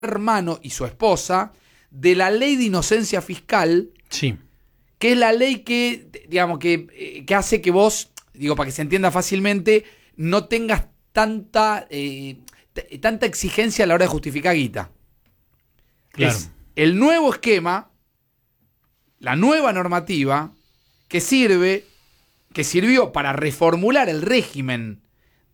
hermano y su esposa de la ley de inocencia fiscal, Sí. que es la ley que, digamos, que hace que vos, digo, para que se entienda fácilmente, no tengas tanta exigencia a la hora de justificar guita. Claro. Es el nuevo esquema, la nueva normativa que sirvió para reformular el régimen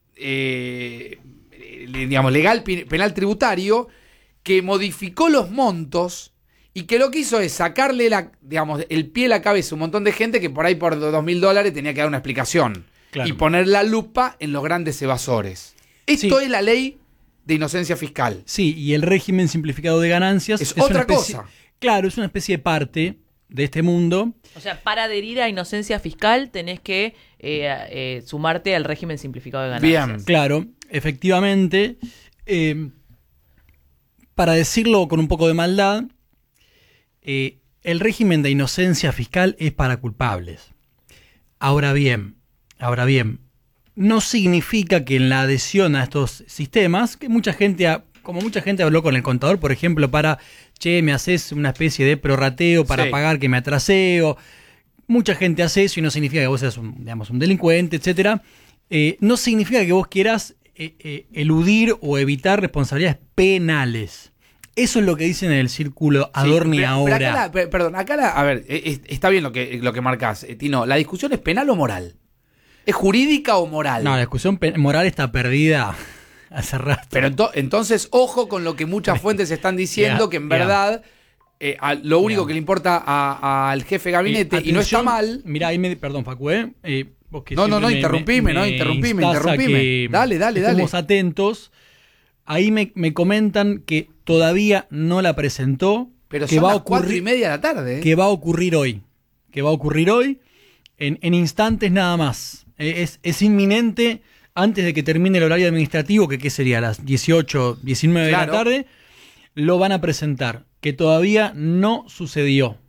digamos, legal penal tributario, que modificó los montos y que lo que hizo es sacarle digamos, el pie a la cabeza a un montón de gente que por ahí por $2.000 tenía que dar una explicación. Claro. Y poner la lupa en los grandes evasores. Esto Sí. es la ley de inocencia fiscal. Sí, y el régimen simplificado de ganancias Es una otra especie, cosa. Claro, es una especie de parte de este mundo. O sea, para adherir a inocencia fiscal tenés que sumarte al régimen simplificado de ganancias. Bien. Claro, efectivamente. Para decirlo con un poco de maldad, el régimen de inocencia fiscal es para culpables. Ahora bien, no significa que en la adhesión a estos sistemas, que como mucha gente habló con el contador, por ejemplo, me haces una especie de prorrateo para Sí. pagar que me atrasé, mucha gente hace eso y no significa que vos seas un delincuente, etcétera. No significa que vos quieras eludir o evitar responsabilidades penales. Eso es lo que dicen en el círculo Adorni ahora. A ver, está bien lo que marcás, Tino. ¿La discusión es penal o moral? ¿Es jurídica o moral? No, la discusión moral está perdida hace rato. Pero entonces, ojo con lo que muchas fuentes están diciendo, que en verdad lo único que le importa al jefe de gabinete, y no está mal. Mirá, perdón, Facu, vos que No, siempre interrumpime. instaz a que Dale. Estemos atentos. Ahí me comentan que todavía no la presentó, Pero que son va a las 4:30 ocurrir, de la tarde. que va a ocurrir hoy. En instantes nada más. Es inminente antes de que termine el horario administrativo, que ¿qué sería? A las 18, 19 Claro. de la tarde, lo van a presentar, que todavía no sucedió.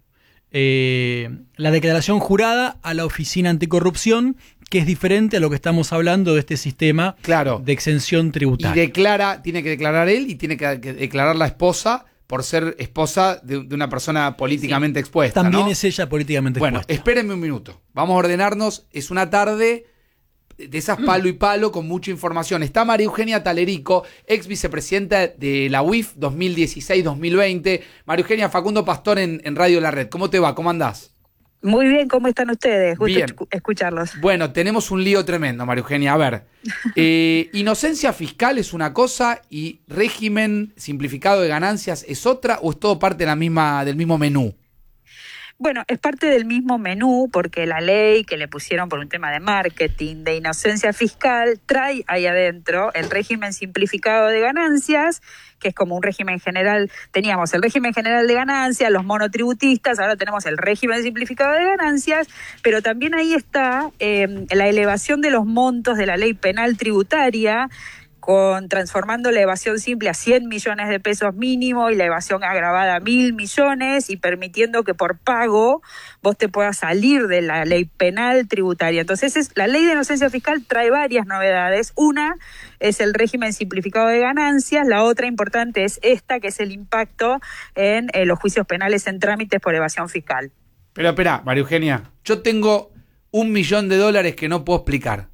La declaración jurada a la Oficina Anticorrupción, que es diferente a lo que estamos hablando de este sistema Claro. de exención Y tributaria. tiene que declarar él y tiene que declarar la esposa por ser esposa de una persona políticamente expuesta. También ¿no? es ella políticamente Bueno, expuesta. espérenme un minuto. Vamos a ordenarnos. Es una tarde de esas palo y palo con mucha información. Está María Eugenia Talerico, ex vicepresidenta de la UIF 2016-2020. María Eugenia, Facundo Pastor en Radio La Red. ¿Cómo te va? ¿Cómo andás? Muy bien, ¿cómo están ustedes? Gusto Bien. escucharlos. Bueno, tenemos un lío tremendo, María Eugenia. A ver, inocencia fiscal es una cosa y régimen simplificado de ganancias es otra, ¿o es todo parte del mismo menú? Bueno, es parte del mismo menú porque la ley que le pusieron por un tema de marketing, de inocencia fiscal, trae ahí adentro el régimen simplificado de ganancias, que es como un régimen general. Teníamos el régimen general de ganancias, los monotributistas, ahora tenemos el régimen simplificado de ganancias, pero también ahí está la elevación de los montos de la ley penal tributaria, transformando la evasión simple a 100 millones de pesos mínimo y la evasión agravada a 1.000 millones y permitiendo que por pago vos te puedas salir de la ley penal tributaria. Entonces, la ley de inocencia fiscal trae varias novedades. Una es el régimen simplificado de ganancias, la otra importante es esta, que es el impacto en los juicios penales en trámites por evasión fiscal. Pero espera, María Eugenia, yo tengo $1 millón que no puedo explicar.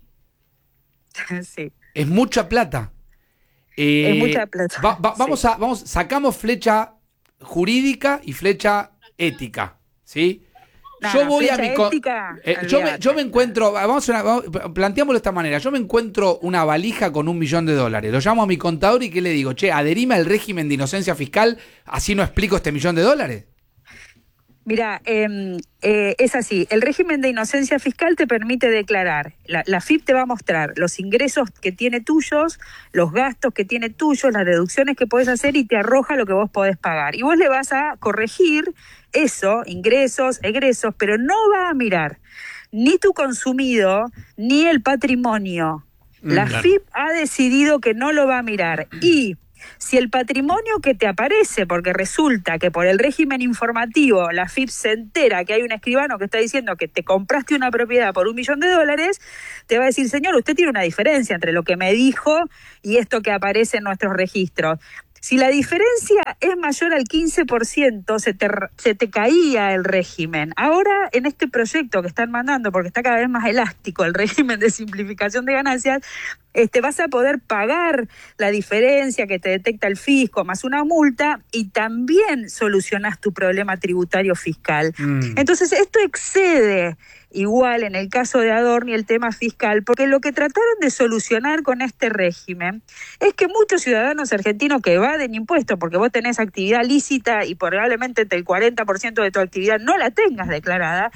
Sí. Es mucha plata. Es mucha plata. Vamos, sacamos flecha jurídica y flecha ética, ¿sí? Yo voy a mi ética, yo me encuentro, planteámoslo de esta manera, yo me encuentro una valija con $1 millón, lo llamo a mi contador y ¿qué le digo? Che, adherime al régimen de inocencia fiscal, así no explico este $1 millón. Mira, es así, el régimen de inocencia fiscal te permite declarar, la FIP te va a mostrar los ingresos que tiene tuyos, los gastos que tiene tuyos, las deducciones que podés hacer y te arroja lo que vos podés pagar. Y vos le vas a corregir eso, ingresos, egresos, pero no va a mirar ni tu consumido ni el patrimonio. La FIP ha decidido que no lo va a mirar y si el patrimonio que te aparece, porque resulta que por el régimen informativo la FIP se entera que hay un escribano que está diciendo que te compraste una propiedad por $1 millón, te va a decir, señor, usted tiene una diferencia entre lo que me dijo y esto que aparece en nuestros registros. Si la diferencia es mayor al 15%, se te caía el régimen. Ahora, en este proyecto que están mandando, porque está cada vez más elástico el régimen de simplificación de ganancias, vas a poder pagar la diferencia que te detecta el fisco más una multa y también solucionás tu problema tributario fiscal. Entonces, esto excede igual en el caso de Adorni el tema fiscal, porque lo que trataron de solucionar con este régimen es que muchos ciudadanos argentinos que evaden impuestos, porque vos tenés actividad lícita y probablemente el 40% de tu actividad no la tengas declarada,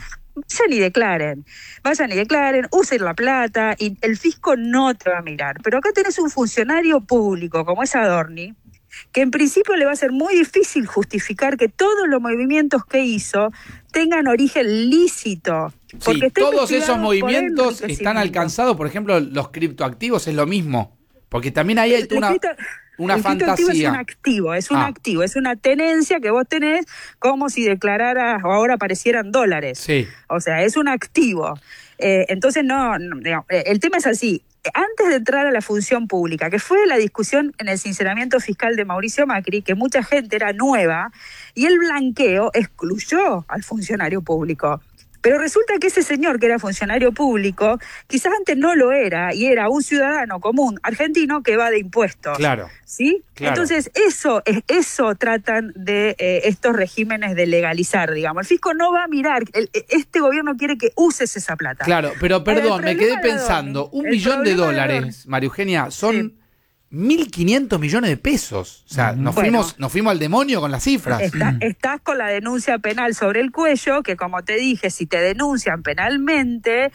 vayan y declaren, usen la plata y el fisco no te va a mirar. Pero acá tenés un funcionario público como es Adorni, que en principio le va a ser muy difícil justificar que todos los movimientos que hizo tengan origen lícito. Sí, todos esos movimientos están alcanzados, por ejemplo, los criptoactivos es lo mismo, porque también ahí hay una fantasía. Es un activo, es una tenencia que vos tenés como si declararas o ahora aparecieran dólares. Sí. O sea, es un activo. Entonces, el tema es así. Antes de entrar a la función pública, que fue la discusión en el sinceramiento fiscal de Mauricio Macri, que mucha gente era nueva, y el blanqueo excluyó al funcionario público. Pero resulta que ese señor que era funcionario público, quizás antes no lo era, y era un ciudadano común argentino que va de impuestos. Claro. ¿Sí? Claro. Entonces, eso tratan de estos regímenes de legalizar, digamos. El fisco no va a mirar, este gobierno quiere que uses esa plata. Claro, pero perdón, me quedé pensando, $1 millón de dólares, María Eugenia, son 1.500 millones de pesos. O sea, nos fuimos al demonio con las cifras. Estás con la denuncia penal sobre el cuello, que como te dije, si te denuncian penalmente,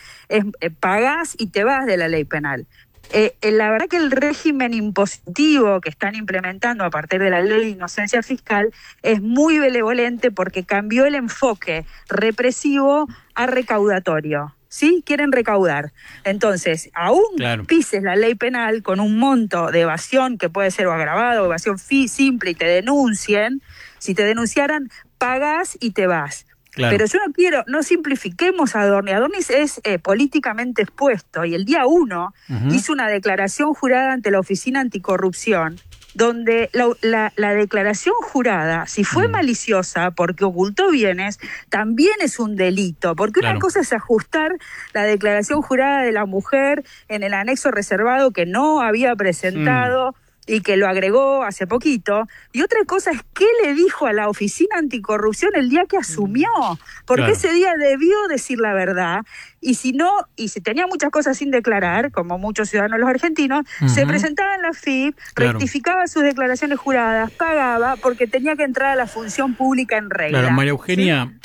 pagás y te vas de la ley penal. La verdad que el régimen impositivo que están implementando a partir de la ley de inocencia fiscal es muy benevolente porque cambió el enfoque represivo a recaudatorio. ¿Sí? Quieren recaudar. Entonces, aún pises la ley penal con un monto de evasión que puede ser o agravado o evasión simple y te denuncien, si te denunciaran, pagás y te vas. Claro. Pero yo no simplifiquemos a Adorni. Adorni es políticamente expuesto y el día 1 hizo una declaración jurada ante la Oficina Anticorrupción, donde la declaración jurada, si fue maliciosa porque ocultó bienes, también es un delito, porque una cosa es ajustar la declaración jurada de la mujer en el anexo reservado que no había presentado y que lo agregó hace poquito, y otra cosa es qué le dijo a la Oficina Anticorrupción el día que asumió, porque ese día debió decir la verdad, y si tenía muchas cosas sin declarar, como muchos ciudadanos los argentinos, se presentaba en la FIP, rectificaba sus declaraciones juradas, pagaba, porque tenía que entrar a la función pública en regla. Claro, María Eugenia,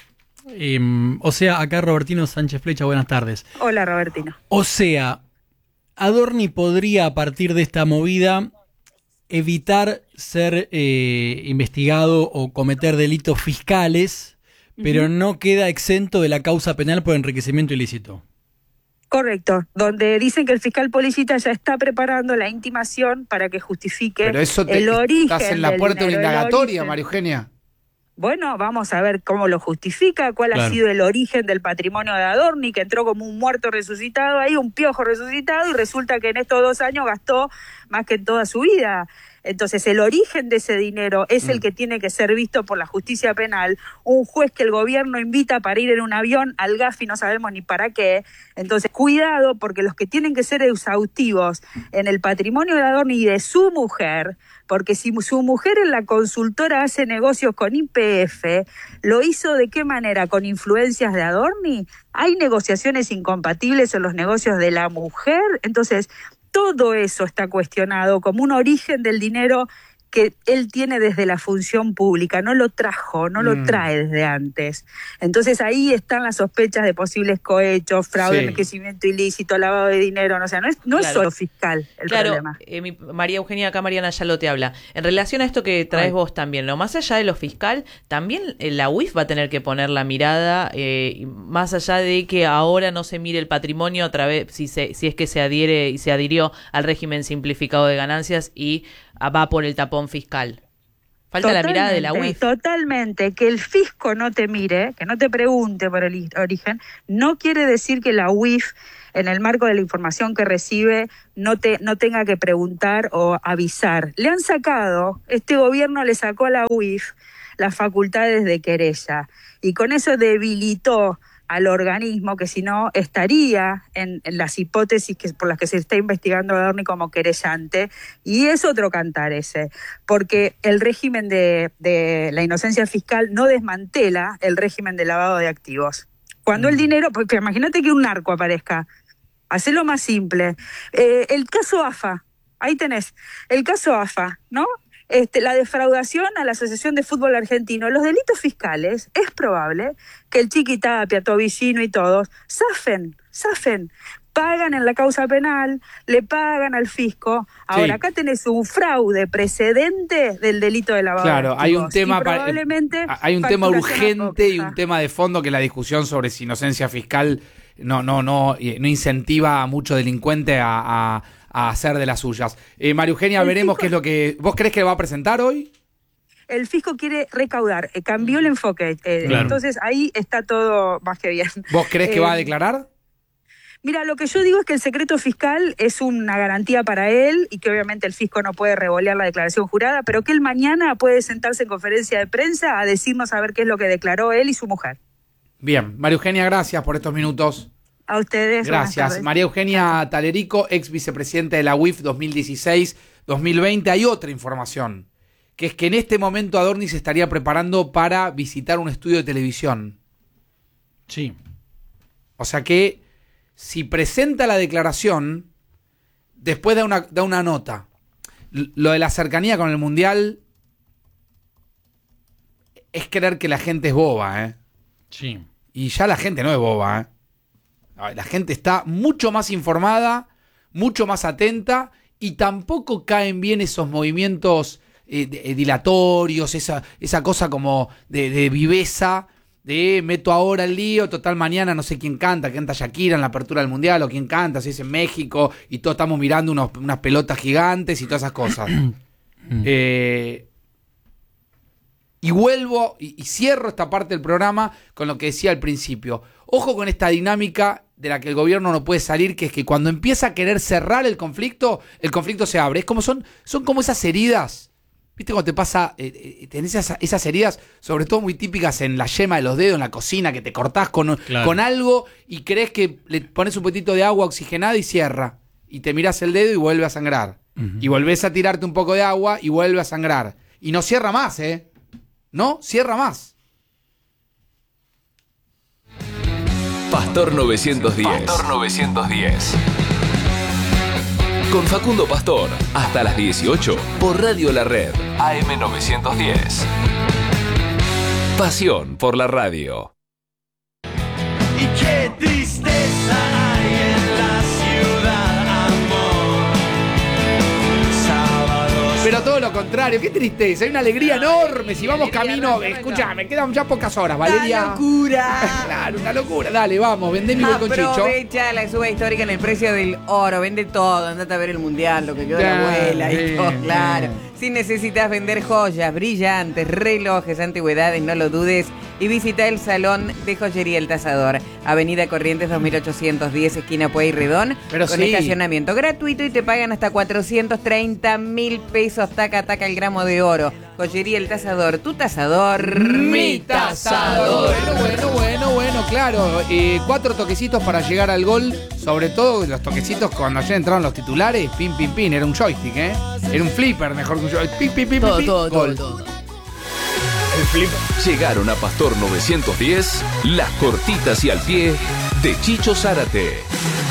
o sea, acá Robertino Sánchez Flecha, buenas tardes. Hola, Robertino. O sea, Adorni podría, a partir de esta movida, evitar ser investigado o cometer delitos fiscales, pero no queda exento de la causa penal por enriquecimiento ilícito. Correcto, donde dicen que el fiscal Policita ya está preparando la intimación para que justifique pero eso el origen. Estás en la puerta de una indagatoria, María Eugenia. Bueno, vamos a ver cómo lo justifica, cuál ha sido el origen del patrimonio de Adorni, que entró como un muerto resucitado ahí, un piojo resucitado, y resulta que en estos 2 años gastó más que en toda su vida. Entonces, el origen de ese dinero es el que tiene que ser visto por la justicia penal. Un juez que el gobierno invita para ir en un avión al Gafi, no sabemos ni para qué. Entonces, cuidado, porque los que tienen que ser exhaustivos en el patrimonio de Adorni y de su mujer, porque si su mujer en la consultora hace negocios con YPF, ¿lo hizo de qué manera? ¿Con influencias de Adorni? ¿Hay negociaciones incompatibles en los negocios de la mujer? Entonces, todo eso está cuestionado como un origen del dinero que él tiene desde la función pública, no lo trae desde antes. Entonces ahí están las sospechas de posibles cohechos, fraude, enriquecimiento ilícito, lavado de dinero, no es solo fiscal el problema. María Eugenia, acá Mariana Yalo te habla. En relación a esto que traes vos también, ¿no? Más allá de lo fiscal, también la UIF va a tener que poner la mirada, más allá de que ahora no se mire el patrimonio a través, si es que se adhiere y se adhirió al régimen simplificado de ganancias y va por el tapón fiscal. Falta la mirada de la UIF. Totalmente. Que el fisco no te mire, que no te pregunte por el origen, no quiere decir que la UIF en el marco de la información que recibe, no tenga que preguntar o avisar. Le han sacado, este gobierno le sacó a la UIF las facultades de querella y con eso debilitó al organismo que si no estaría en las hipótesis por las que se está investigando a Adorni como querellante, y es otro cantar ese, porque el régimen de la inocencia fiscal no desmantela el régimen de lavado de activos. Cuando el dinero, porque imagínate que un narco aparezca, hacelo más simple. El caso AFA, ahí tenés, el caso AFA, ¿no? La defraudación a la Asociación de Fútbol Argentino, los delitos fiscales, es probable que el Chiqui Tapia, Tobillino y todos zafen, pagan en la causa penal, le pagan al fisco. Ahora, Sí. acá tenés un fraude precedente del delito de lavado de Claro, activos. hay un tema, Y probablemente hay un tema facturación urgente y apócrifa. un tema de fondo, que la discusión sobre si inocencia fiscal no incentiva a mucho delincuente a hacer de las suyas. María Eugenia, veremos qué es lo que... ¿Vos crees que va a presentar hoy? El fisco quiere recaudar, cambió el enfoque, Claro. entonces ahí está todo más que bien. ¿Vos crees que va a declarar? Mira, lo que yo digo es que el secreto fiscal es una garantía para él y que obviamente el fisco no puede revolear la declaración jurada, pero que él mañana puede sentarse en conferencia de prensa a decirnos a ver qué es lo que declaró él y su mujer. Bien, María Eugenia, gracias por estos minutos. A ustedes. buenas Gracias. tardes. María Eugenia Talerico, ex vicepresidenta de la UIF 2016-2020. Hay otra información, que es que en este momento Adorni se estaría preparando para visitar un estudio de televisión. Sí. O sea que si presenta la declaración, después da una nota. Lo de la cercanía con el Mundial es creer que la gente es boba, ¿eh? Sí. Y ya la gente no es boba, ¿eh? La gente está mucho más informada, mucho más atenta, y tampoco caen bien esos movimientos dilatorios, esa cosa como de viveza, de meto ahora el lío, total mañana no sé quién canta Shakira en la apertura del Mundial, o quién canta, si es en México, y todos estamos mirando unas pelotas gigantes y todas esas cosas. Y vuelvo y cierro esta parte del programa con lo que decía al principio. Ojo con esta dinámica de la que el gobierno no puede salir, que es que cuando empieza a querer cerrar el conflicto se abre. Es como son como esas heridas. ¿Viste cuando te pasa? Tenés esas heridas, sobre todo muy típicas en la yema de los dedos, en la cocina, que te cortás con algo y crees que le pones un poquitito de agua oxigenada y cierra. Y te mirás el dedo y vuelve a sangrar. Uh-huh. Y volvés a tirarte un poco de agua y vuelve a sangrar. Y no cierra más, ¿eh? No cierra más. Pastor 910. Pastor 910. Con Facundo Pastor, hasta las 18 por Radio La Red, AM 910. Pasión por la radio. Y qué tristeza hay en la ciudad, amor. Sábados. Pero todo lo contrario, qué tristeza, hay una alegría enorme. Si vamos camino, escuchame, quedan ya pocas horas, Valeria. ¡Una locura! Claro, una locura. Dale, vamos, vendé mi bizcochicho. Aprovecha la suba histórica en el precio del oro, vende todo, andate a ver el mundial, lo que quedó de la abuela y todo, claro. Si necesitas vender joyas, brillantes, relojes, antigüedades, no lo dudes y visita el Salón de Joyería El Tasador, Avenida Corrientes 2810, esquina Pueyrredón, con estacionamiento gratuito y te pagan hasta 430.000 pesos, taca el gramo de oro. Joyería El Tasador, tu tasador, mi tasador. Bueno, claro. 4 toquecitos para llegar al gol, sobre todo los toquecitos cuando ayer entraron los titulares, pin, era un joystick, ¿eh? Era un flipper mejor que un joystick, pin, Todo. El flip. Llegaron a Pastor 910, las cortitas y al pie de Chicho Zárate.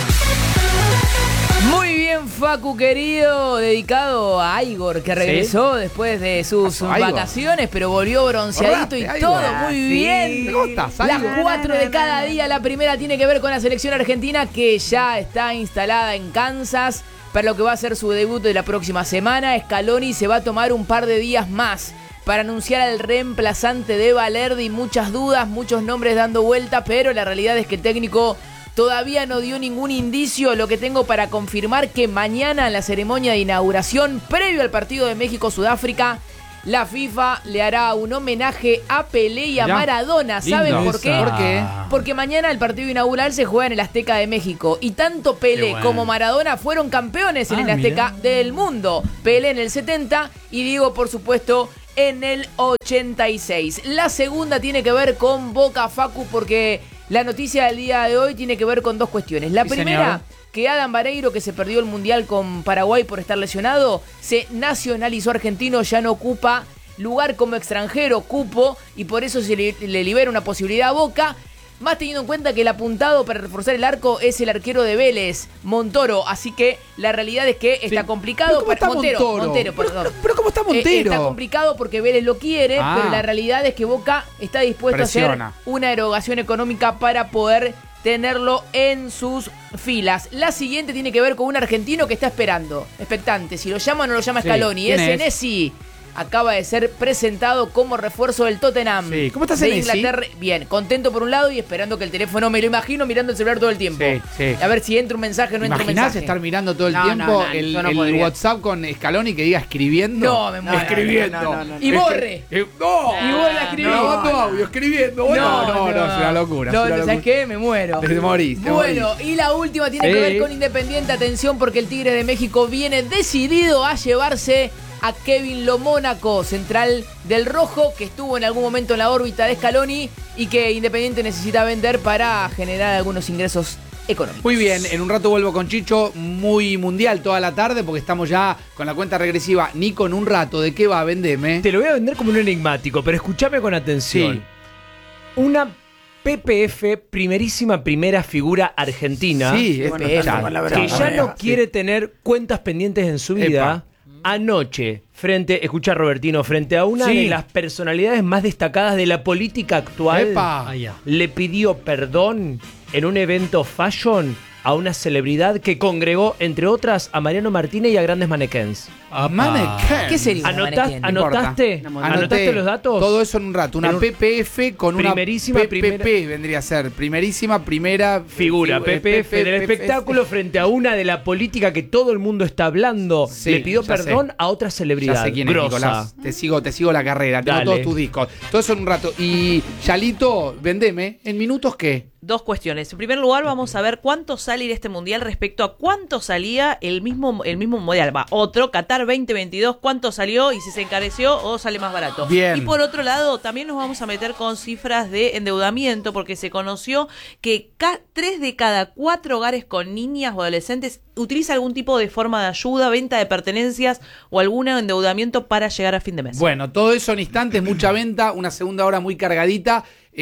Muy bien, Facu querido, dedicado a Igor, que regresó después de sus vacaciones, pero volvió bronceadito y Igor. todo muy bien. ¿Cómo estás, Las Igor? 4 de cada día, la primera tiene que ver con la selección argentina, que ya está instalada en Kansas para lo que va a ser su debut de la próxima semana. Scaloni se va a tomar un par de días más para anunciar al reemplazante de Valerdi. Muchas dudas, muchos nombres dando vuelta, pero la realidad es que el técnico todavía no dio ningún indicio. Lo que tengo para confirmar que mañana en la ceremonia de inauguración, previo al partido de México-Sudáfrica, la FIFA le hará un homenaje a Pelé y a Mirá, Maradona. ¿Saben lindo. por qué? ¿Por qué? Porque mañana el partido inaugural se juega en el Azteca de México. Y tanto Pelé Qué bueno. como Maradona fueron campeones en el Azteca del mundo. Pelé en el 70 y Diego, por supuesto, en el 86. La segunda tiene que ver con Boca, Facu, porque la noticia del día de hoy tiene que ver con dos cuestiones. La Sí, primera, señor. que Adam Vareiro, que se perdió el Mundial con Paraguay por estar lesionado, se nacionalizó argentino, ya no ocupa lugar como extranjero, cupo, y por eso se le libera una posibilidad a Boca. Más teniendo en cuenta que el apuntado para reforzar el arco es el arquero de Vélez, Montoro. Así que la realidad es que está complicado. ¿Pero cómo está Montero, perdón. Pero ¿cómo está Montero? Está complicado porque Vélez lo quiere, Ah. pero la realidad es que Boca está dispuesto Presiona. a hacer una erogación económica para poder tenerlo en sus filas. La siguiente tiene que ver con un argentino que está esperando, expectante. Si lo llama o no lo llama Sí. Scaloni. ¿Quién es? Senesi acaba de ser presentado como refuerzo del Tottenham. Sí. ¿Cómo está de Senesi? Inglaterra. Bien, contento por un lado y esperando que el teléfono, me lo imagino mirando el celular todo el tiempo. Sí, sí. A ver si entra un mensaje o no entra un ¿Imaginás mensaje. estar mirando todo el No, tiempo no, no, el yo no el podría. WhatsApp con Scaloni que diga escribiendo? No, me muero. Escribiendo. No. Y borre. No, Y vos la escribís. grabando audio, escribiendo. No, es una locura. No, es una ¿sabes locura. qué? Me muero. Te morís, te Bueno, morís. y la última tiene Sí. que ver con Independiente. Atención, porque el Tigre de México viene decidido a llevarse a Kevin Lomónaco, central del Rojo, que estuvo en algún momento en la órbita de Scaloni y que Independiente necesita vender para generar algunos ingresos económicos. Muy bien, en un rato vuelvo con Chicho, muy mundial toda la tarde porque estamos ya con la cuenta regresiva. Nico, en un rato, ¿de qué va? Vendeme. Te lo voy a vender como un enigmático, pero escúchame con atención. Sí. Una PPF, primera figura argentina, Sí, es Bueno, ya, palabra. que ya no sí. quiere tener cuentas pendientes en su vida. Anoche, escucha Robertino, frente a una Sí. de las personalidades más destacadas de la política actual, Epa. Ahí ya. le pidió perdón en un evento fashion a una celebridad que congregó, entre otras, a Mariano Martínez y a grandes manequens. Mannequin. ¿Qué sería un manequén? ¿Anotaste? Importa. ¿Anotaste los datos? Todo eso en un rato. Una En un- PPF con una Primerísima PPP vendría a ser. Primerísima primera Figura, PPF del espectáculo frente a una de la política que todo el mundo está hablando. Sí, le pidió ya perdón sé. a otra celebridad. Ya sé quién es, grosa. Nicolás. Te sigo la carrera. Tengo Dale. todos tus discos. Todo eso en un rato. Y Yalito, vendeme. ¿En minutos qué? Dos cuestiones. En primer lugar, vamos a ver cuánto sale este mundial respecto a cuánto salía el mismo mundial. Otro, Qatar 2022, cuánto salió y si se encareció o sale más barato. Bien. Y por otro lado, también nos vamos a meter con cifras de endeudamiento, porque se conoció que 3 de cada 4 hogares con niñas o adolescentes utiliza algún tipo de forma de ayuda, venta de pertenencias o algún endeudamiento para llegar a fin de mes. Bueno, todo eso en instantes, mucha venta, una segunda hora muy cargadita.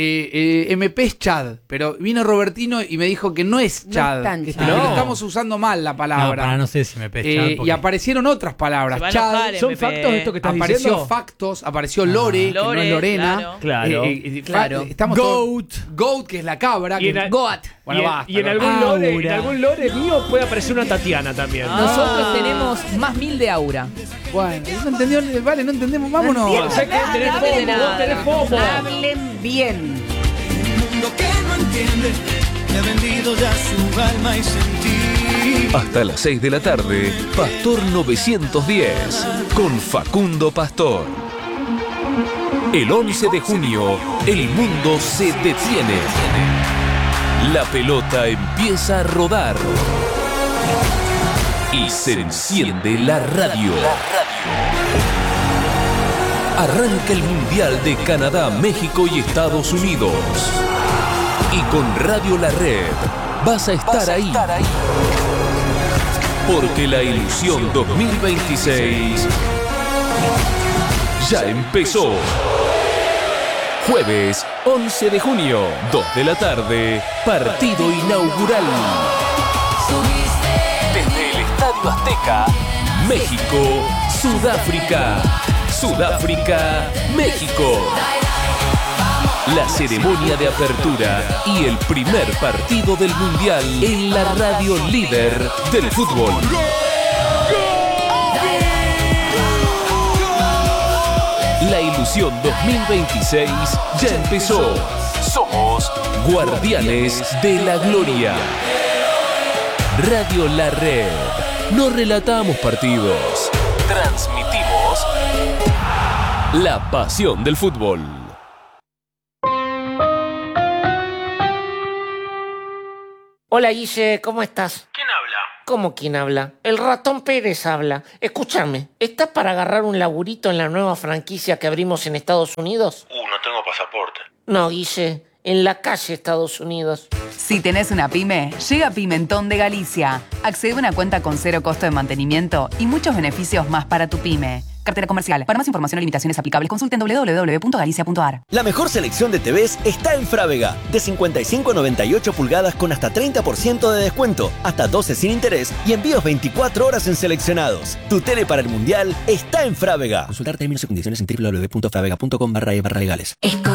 MP es Chad, pero vino Robertino y me dijo que no es No Chad, es tan que Chad. lo No. estamos usando mal la No, palabra. para no sé si me pesca. Y aparecieron otras palabras. Se va a Chad, enojar, ¿Son MP. factos esto que estás apareció diciendo? Factos, apareció Lore, que no Lore, es Lorena. claro. Claro. Claro. Estamos Goat, que es la cabra. Y que- en- Goat. Bueno, y en, basta, y en no. algún lore mío puede aparecer una Tatiana también. Nosotros tenemos más 1000 de aura. Bueno, no entendió, vale, no entendemos, vámonos. entiendo ¿Sabes qué? Tenés nada, FOMO, nada. vos tenés FOMO. Hablen bien. Mundo que no entiende, le ha vendido ya su alma y sentir. Hasta las 6 de la tarde, Pastor 910, con Facundo Pastor. El 11 de junio, el mundo se detiene. La pelota empieza a rodar. Y se enciende la radio. Arranca el Mundial de Canadá, México y Estados Unidos. Y con Radio La Red vas a estar ahí. Porque la ilusión 2026 ya empezó. Jueves 11 de junio, 2 de la tarde, partido inaugural. Desde el Estadio Azteca, México, Sudáfrica. Sudáfrica, México. La ceremonia de apertura y el primer partido del Mundial en la radio líder del fútbol. La ilusión 2026 ya empezó. Somos Guardianes de la Gloria. Radio La Red. No relatamos partidos. Transmitimos La pasión del fútbol. Hola Guille, ¿cómo estás? ¿Quién habla? ¿Cómo quién habla? El ratón Pérez habla. Escúchame, ¿estás para agarrar un laburito en la nueva franquicia que abrimos en Estados Unidos? No tengo pasaporte. No, Guille, en la calle Estados Unidos. Si tenés una pyme, llega Pimentón de Galicia. Accede a una cuenta con 0 costo de mantenimiento y muchos beneficios más para tu pyme. Cartera comercial. Para más información o limitaciones aplicables, consulten www.galicia.ar. La mejor selección de TVs está en Frávega. De 55 a 98 pulgadas con hasta 30% de descuento, hasta 12 sin interés y envíos 24 horas en seleccionados. Tu tele para el Mundial está en Frávega. Consultar términos y condiciones en www.fravega.com/legales.